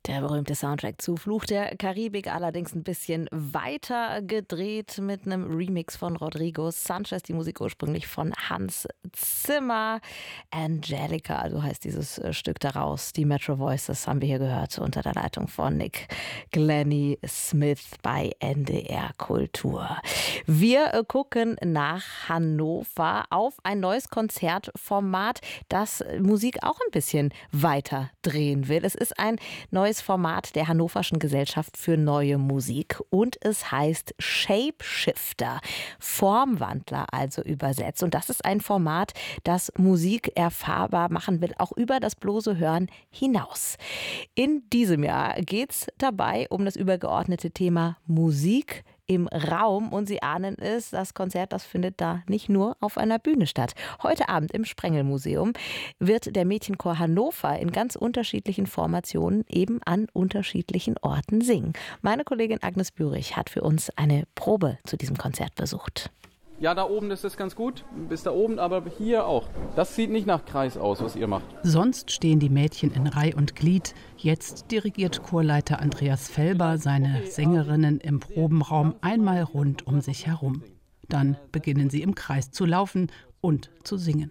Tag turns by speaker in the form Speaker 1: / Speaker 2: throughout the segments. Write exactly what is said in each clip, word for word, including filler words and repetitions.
Speaker 1: Der berühmte Soundtrack zu Fluch der Karibik, allerdings ein bisschen weiter gedreht mit einem Remix von Rodrigo Sanchez. Die Musik ursprünglich von Hans Zimmer. Angelica, so heißt dieses Stück daraus. Die Metro Voices haben wir hier gehört unter der Leitung von Nick Glennie Smith bei N D R Kultur. Wir gucken nach Hannover auf ein neues Konzertformat, das Musik auch ein bisschen weiter drehen will. Es ist ein neues Format der Hannoverschen Gesellschaft für neue Musik und es heißt Shapeshifter, Formwandler also übersetzt. Und das ist ein Format, das Musik erfahrbar machen will, auch über das bloße Hören hinaus. In diesem Jahr geht es dabei um das übergeordnete Thema Musik im Raum. Und Sie ahnen es, das Konzert, das findet da nicht nur auf einer Bühne statt. Heute Abend im Sprengelmuseum wird der Mädchenchor Hannover in ganz unterschiedlichen Formationen eben an unterschiedlichen Orten singen. Meine Kollegin Agnes Bürich hat für uns eine Probe zu diesem Konzert besucht.
Speaker 2: Ja, da oben ist es ganz gut, bis da oben, aber hier auch. Das sieht nicht nach Kreis aus, was ihr macht.
Speaker 3: Sonst stehen die Mädchen in Reih und Glied. Jetzt dirigiert Chorleiter Andreas Felber seine Sängerinnen im Probenraum einmal rund um sich herum. Dann beginnen sie im Kreis zu laufen und zu singen.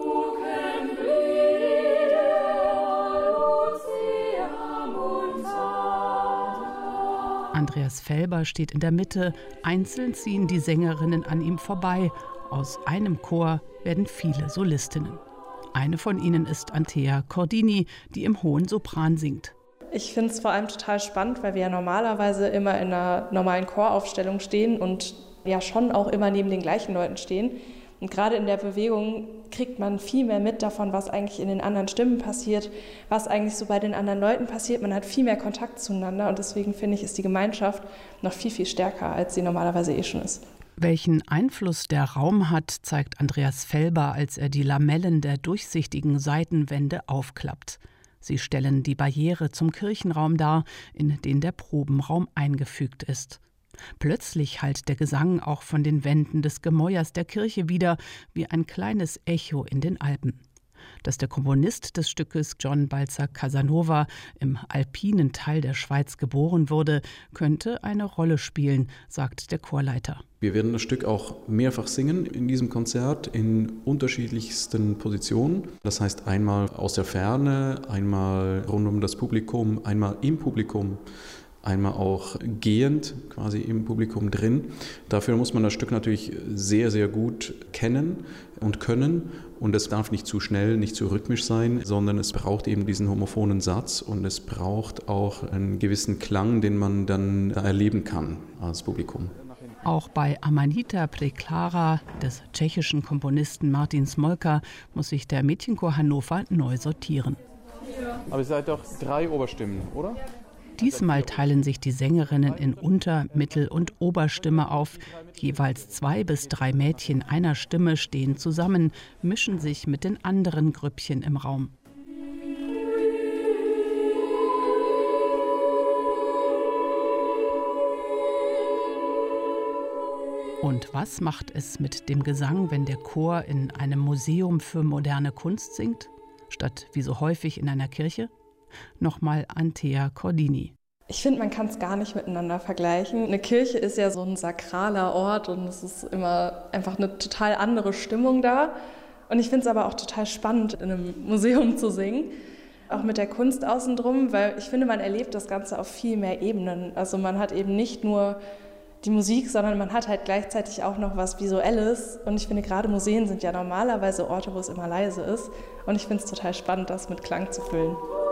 Speaker 3: Andreas Felber steht in der Mitte, einzeln ziehen die Sängerinnen an ihm vorbei. Aus einem Chor werden viele Solistinnen. Eine von ihnen ist Antea Cordini, die im hohen Sopran singt.
Speaker 4: Ich finde es vor allem total spannend, weil wir ja normalerweise immer in einer normalen Choraufstellung stehen und ja schon auch immer neben den gleichen Leuten stehen. Und gerade in der Bewegung kriegt man viel mehr mit davon, was eigentlich in den anderen Stimmen passiert, was eigentlich so bei den anderen Leuten passiert. Man hat viel mehr Kontakt zueinander und deswegen finde ich, ist die Gemeinschaft noch viel, viel stärker, als sie normalerweise eh schon ist.
Speaker 3: Welchen Einfluss der Raum hat, zeigt Andreas Felber, als er die Lamellen der durchsichtigen Seitenwände aufklappt. Sie stellen die Barriere zum Kirchenraum dar, in den der Probenraum eingefügt ist. Plötzlich hallt der Gesang auch von den Wänden des Gemäuers der Kirche wieder, wie ein kleines Echo in den Alpen. Dass der Komponist des Stückes, John Balzer Casanova, im alpinen Teil der Schweiz geboren wurde, könnte eine Rolle spielen, sagt der Chorleiter.
Speaker 5: Wir werden das Stück auch mehrfach singen in diesem Konzert in unterschiedlichsten Positionen. Das heißt einmal aus der Ferne, einmal rund um das Publikum, einmal im Publikum. Einmal auch gehend, quasi im Publikum drin. Dafür muss man das Stück natürlich sehr, sehr gut kennen und können. Und es darf nicht zu schnell, nicht zu rhythmisch sein, sondern es braucht eben diesen homophonen Satz und es braucht auch einen gewissen Klang, den man dann erleben kann als Publikum.
Speaker 3: Auch bei Amanita Preklara des tschechischen Komponisten Martin Smolka muss sich der Mädchenchor Hannover neu sortieren.
Speaker 2: Aber ihr seid doch drei Oberstimmen, oder?
Speaker 3: Diesmal teilen sich die Sängerinnen in Unter-, Mittel- und Oberstimme auf. Jeweils zwei bis drei Mädchen einer Stimme stehen zusammen, mischen sich mit den anderen Grüppchen im Raum. Und was macht es mit dem Gesang, wenn der Chor in einem Museum für moderne Kunst singt, statt wie so häufig in einer Kirche? Nochmal Antea Cordini.
Speaker 4: Ich finde, man kann es gar nicht miteinander vergleichen. Eine Kirche ist ja so ein sakraler Ort und es ist immer einfach eine total andere Stimmung da. Und ich finde es aber auch total spannend, in einem Museum zu singen, auch mit der Kunst außen drum, weil ich finde, man erlebt das Ganze auf viel mehr Ebenen. Also man hat eben nicht nur die Musik, sondern man hat halt gleichzeitig auch noch was Visuelles. Und ich finde, gerade Museen sind ja normalerweise Orte, wo es immer leise ist. Und ich finde es total spannend, das mit Klang zu füllen.